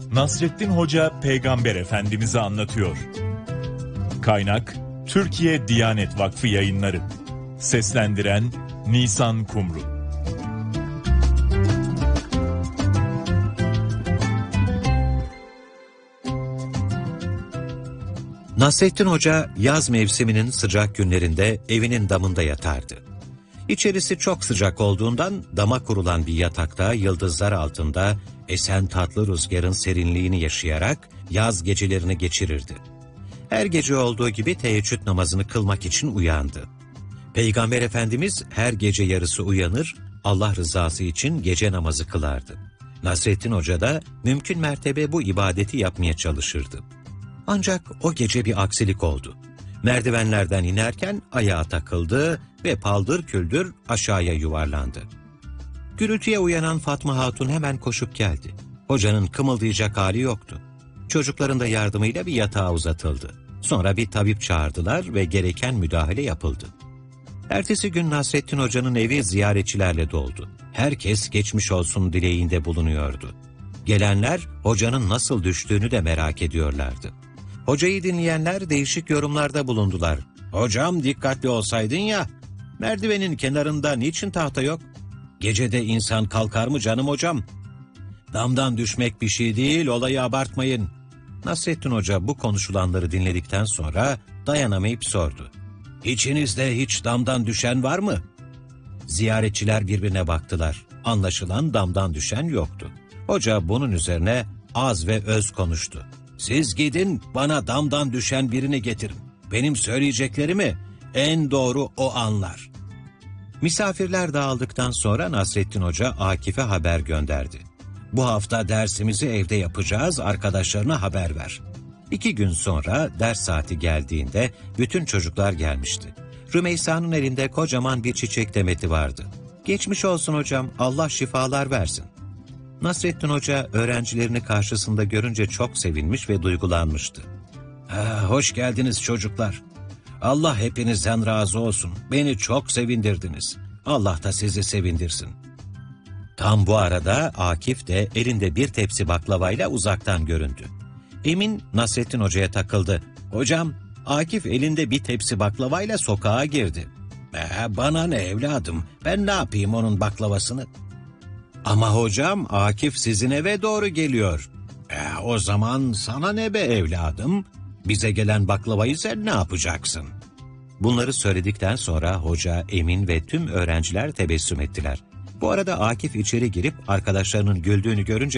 Nasrettin Hoca Peygamber Efendimiz'i anlatıyor. Kaynak Türkiye Diyanet Vakfı Yayınları. Seslendiren Nisan Kumru. Nasrettin Hoca yaz mevsiminin sıcak günlerinde evinin damında yatardı. İçerisi çok sıcak olduğundan dama kurulan bir yatakta yıldızlar altında esen tatlı rüzgarın serinliğini yaşayarak yaz gecelerini geçirirdi. Her gece olduğu gibi teheccüd namazını kılmak için uyandı. Peygamber Efendimiz her gece yarısı uyanır, Allah rızası için gece namazı kılardı. Nasrettin Hoca da mümkün mertebe bu ibadeti yapmaya çalışırdı. Ancak o gece bir aksilik oldu. Merdivenlerden inerken ayağa takıldı ve paldır küldür aşağıya yuvarlandı. Gürültüye uyanan Fatma Hatun hemen koşup geldi. Hocanın kımıldayacak hali yoktu. Çocukların da yardımıyla bir yatağa uzatıldı. Sonra bir tabip çağırdılar ve gereken müdahale yapıldı. Ertesi gün Nasrettin Hoca'nın evi ziyaretçilerle doldu. Herkes geçmiş olsun dileğinde bulunuyordu. Gelenler hocanın nasıl düştüğünü de merak ediyorlardı. Hocayı dinleyenler değişik yorumlarda bulundular. "Hocam dikkatli olsaydın ya, merdivenin kenarında niçin tahta yok? Gecede insan kalkar mı canım hocam? Damdan düşmek bir şey değil, olayı abartmayın." Nasrettin Hoca bu konuşulanları dinledikten sonra dayanamayıp sordu. "İçinizde hiç damdan düşen var mı?" Ziyaretçiler birbirine baktılar. Anlaşılan damdan düşen yoktu. Hoca bunun üzerine az ve öz konuştu. "Siz gidin bana damdan düşen birini getirin. Benim söyleyeceklerimi en doğru o anlar." Misafirler dağıldıktan sonra Nasrettin Hoca Akif'e haber gönderdi. "Bu hafta dersimizi evde yapacağız, arkadaşlarına haber ver." 2 gün sonra ders saati geldiğinde bütün çocuklar gelmişti. Rümeysa'nın elinde kocaman bir çiçek demeti vardı. "Geçmiş olsun hocam, Allah şifalar versin." Nasrettin Hoca öğrencilerini karşısında görünce çok sevinmiş ve duygulanmıştı. "Hoş geldiniz çocuklar. Allah hepinizden razı olsun. Beni çok sevindirdiniz. Allah da sizi sevindirsin." Tam bu arada Akif de elinde bir tepsi baklavayla uzaktan göründü. Emin Nasrettin Hoca'ya takıldı. "Hocam, Akif elinde bir tepsi baklavayla sokağa girdi." "Bana ne evladım, ben ne yapayım onun baklavasını?" "Ama hocam, Akif sizin eve doğru geliyor." "O zaman sana ne be evladım? Bize gelen baklavayı sen ne yapacaksın?" Bunları söyledikten sonra hoca, Emin ve tüm öğrenciler tebessüm ettiler. Bu arada Akif içeri girip arkadaşlarının güldüğünü görünce